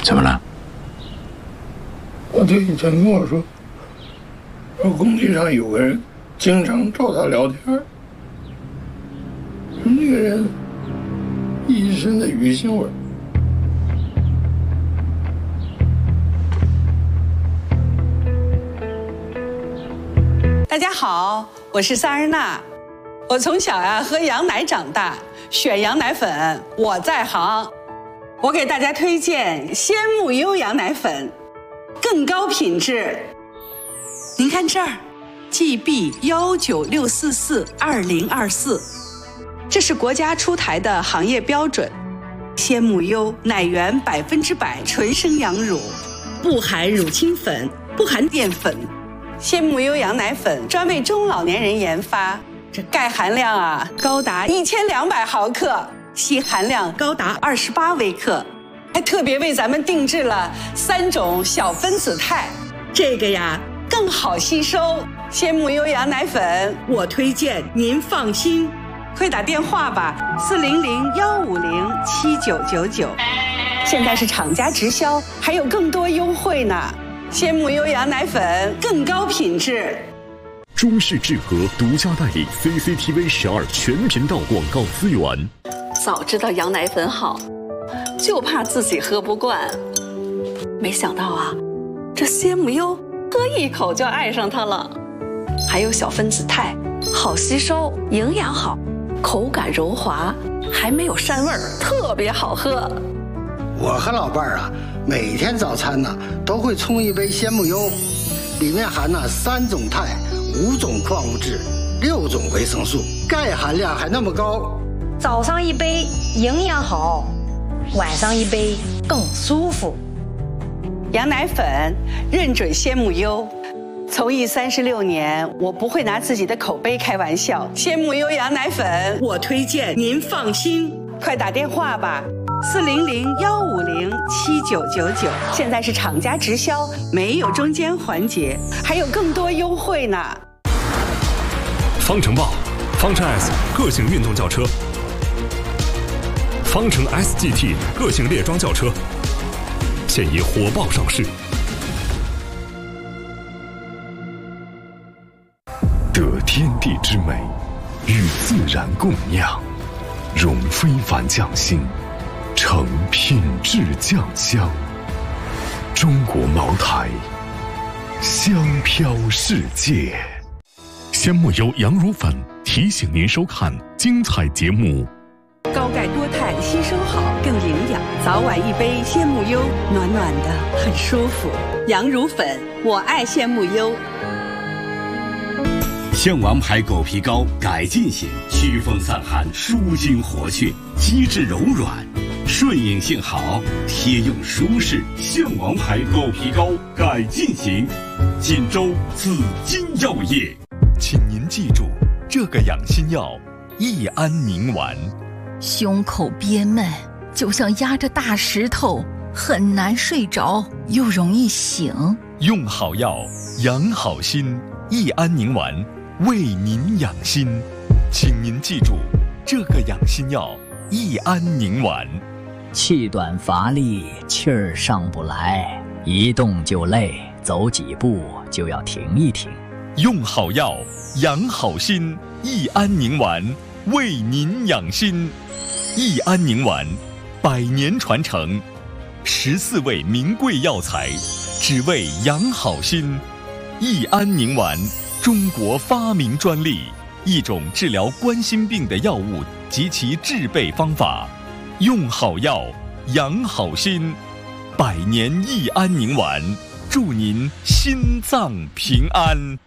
怎么了？ 我弟以前跟我说工地上有个人经常找他聊天，说那个人一身的鱼腥味。 大家好，我是萨日娜。我从小喝羊奶长大，选羊奶粉我在行。我给大家推荐鲜木优羊奶粉，更高品质。您看这儿 ，GB196442024，这是国家出台的行业标准。鲜木优奶源100%纯生羊乳，不含乳清粉，不含淀粉。鲜木优羊奶粉专为中老年人研发，这钙含量高达1200毫克，硒含量高达28微克，还特别为咱们定制了3种小分子肽，这个更好吸收。鲜木优羊奶粉我推荐您放心，快打电话吧，400-150-7999，现在是厂家直销，还有更多优惠呢。鲜木优羊奶粉更高品质。 中视智和独家代理 CCTV 12全频道广告资源。 早知道羊奶粉好，就怕自己喝不惯。没想到这鲜木优喝一口就爱上它了。还有小分子肽，好吸收，营养好，口感柔滑，还没有膻味儿，特别好喝。 我和老伴儿每天早餐都会冲一杯鲜木优，里面含3种肽、5种矿物质、6种维生素，钙含量还那么高。 早上一杯营养好，晚上一杯更舒服。 羊奶粉认准鲜木优，从艺36年，我不会拿自己的口碑开玩笑。鲜木优羊奶粉我推荐您放心，快打电话吧，400-150-7999，现在是厂家直销，没有中间环节，还有更多优惠呢。 方程豹、方程 S 个性运动轿车，方程 SGT 个性猎装轿车，现已火爆上市。得天地之美，与自然共酿，融非凡匠心，成品质酱香。中国茅台，香飘世界。鲜木优羊乳粉提醒您收看精彩节目。 高钙多肽吸收好，更营养。早晚一杯鲜木优，暖暖的，很舒服。羊乳粉，我爱鲜木优。 象王牌狗皮膏改进型，祛风散寒，舒筋活血，机制柔软，顺应性好，贴用舒适。象王牌狗皮膏改进型，锦州紫金药业。 请您记住这个养心药益安宁丸。 胸口憋闷，就像压着大石头，很难睡着，又容易醒。 用好药，养好心，益安宁丸为您养心。请您记住这个养心药益安宁丸。 气短乏力，气儿上不来，一动就累，走几步就要停一停。 用好药，养好心，益安宁丸为您养心。益安宁丸100年传承，14味名贵药材，只为养好心。益安宁丸，中国发明专利，一种治疗冠心病的药物及其制备方法。用好药，养好心，100年益安宁丸，祝您心脏平安。